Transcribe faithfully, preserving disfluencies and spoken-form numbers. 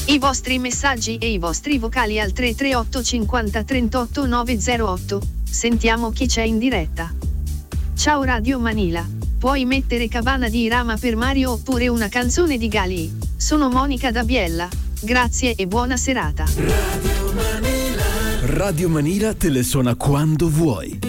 I vostri messaggi e i vostri vocali al tre tre otto cinquanta trentotto nove zero otto. Sentiamo chi c'è in diretta. Ciao Radio Manila. Puoi mettere Cabana di Irama per Mario oppure una canzone di Gali. Sono Monica da Biella. Grazie e buona serata. Radio Manila. Radio Manila te le suona quando vuoi.